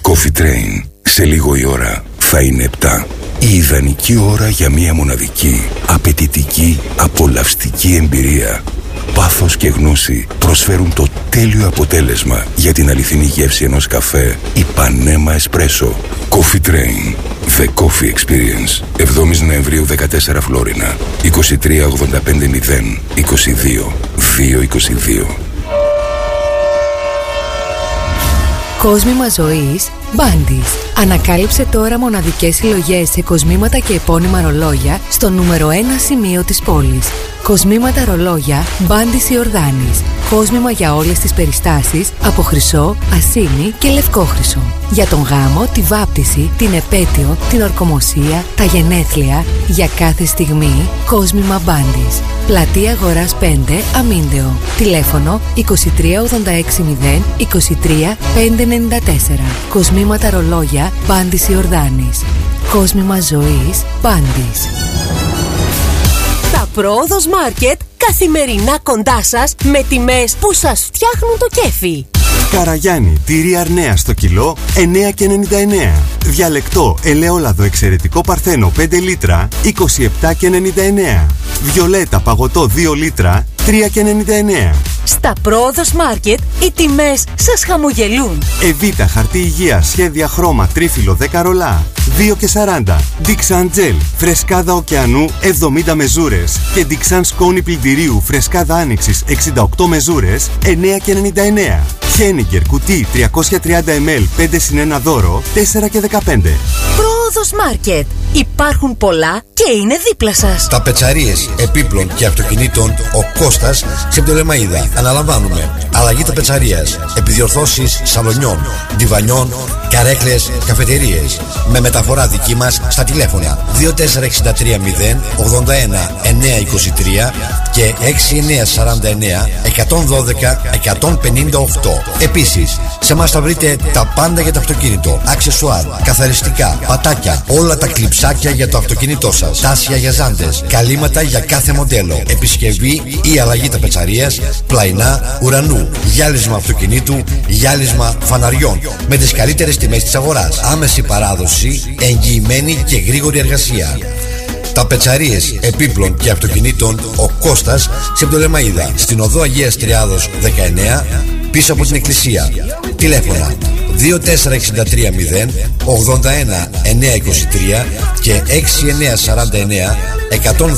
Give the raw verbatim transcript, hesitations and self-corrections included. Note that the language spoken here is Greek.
Coffee Train. Σε λίγο η ώρα θα είναι επτά. Η ιδανική ώρα για μια μοναδική, απαιτητική, απολαυστική εμπειρία. Πάθος και γνώση προσφέρουν το τέλειο αποτέλεσμα για την αληθινή γεύση ενός καφέ Ipanema Espresso. Coffee Train. The Coffee Experience. εβδόμης Νοεμβρίου δεκατέσσερα Φλόρινα. είκοσι τρία ογδόντα πέντε μηδέν είκοσι δύο διακόσια είκοσι δύο. Κόσμημα ζωής Bandis. Ανακάλυψε τώρα μοναδικές συλλογές σε κοσμήματα και επώνυμα ρολόγια στο νούμερο ένα σημείο της πόλης. Κοσμήματα ρολόγια Bandis Ιορδάνης. Κόσμημα για όλες τις περιστάσεις από χρυσό, ασήμι και λευκό χρυσό. Για τον γάμο, τη βάπτιση, την επέτειο, την ορκομοσία, τα γενέθλια, για κάθε στιγμή κόσμημα Bandis. Πλατεία Αγοράς πέντε, Αμίντεο. Τηλέφωνο είκοσι τρία ογδόντα έξι μηδέν είκοσι τρία πεντακόσια ενενήντα τέσσερα. Κοσμήματα ρολόγια Bandis Ιορδάνης. Κόσμημα ζωής Bandis. Τα Πρόοδος Μάρκετ καθημερινά κοντά σας με τιμές που σας φτιάχνουν το κέφι. Καραγιάννη, τυρί Αρνέα στο κιλό εννέα και ενενήντα εννέα. Διαλεκτό ελαιόλαδο εξαιρετικό παρθένο πέντε λίτρα είκοσι επτά και ενενήντα εννέα. Βιολέτα παγωτό δύο λίτρα τρία και ενενήντα εννέα. Στα Πρόοδος Μάρκετ οι τιμές σας χαμογελούν. Εβίτα χαρτί υγείας σχέδια χρώμα τρίφυλλο δέκα ρολά δύο και σαράντα. Dixan Gel φρεσκάδα ωκεανού εβδομήντα μεζούρες και Dixan σκόνη πλυντηρίου φρεσκάδα άνοιξης εξήντα οκτώ μεζούρες εννέα και ενενήντα εννέα. Χένιγκερ κουτί τριακόσια τριάντα μιλιλίτρα πέντε συν ένα δώρο τέσσερα και δεκαπέντε. Πρόοδος Μάρκετ. Υπάρχουν πολλά και είναι δίπλα σας. Τα πετσαρίες επίπλων και αυτοκινήτων ο Κώστας σε Πτολεμαΐδα. Αναλαμβάνουμε αλλαγή τα πετσαρίας, επιδιορθώσεις σαλονιών, διβανιών, καρέκλες, καφετερίες. Με μεταφορά δική μας στα τηλέφωνα δύο τέσσερα έξι τρία μηδέν ογδόντα ένα εννέα είκοσι τρία και έξι εννέα σαράντα εννέα εκατόν δώδεκα εκατόν πενήντα οκτώ. Επίσης, σε μας θα βρείτε τα πάντα για το αυτοκίνητο, αξεσουάρ, καθαριστικά, πατάκια, όλα τα κλειψάκια για το αυτοκίνητό σας, τάσια για ζάντες, καλύματα για κάθε μοντέλο, επισκευή ή αλλαγή ταπετσαρίας, πλαϊνά, ουρανού, γυάλισμα αυτοκινήτου, γυάλισμα φαναριών, με τις καλύτερες τιμές της αγοράς, άμεση παράδοση, εγγυημένη και γρήγορη εργασία. Τα πετσαρίες επίπλων και αυτοκινήτων ο Κώστας σε Πτολεμαΐδα, στην οδό Αγίας Τριάδος δεκαεννέα, πίσω από την εκκλησία. Τηλέφωνα δύο τέσσερα έξι τρία μηδέν ογδόντα ένα εννέα είκοσι τρία και έξι εννέα σαράντα εννέα εκατόν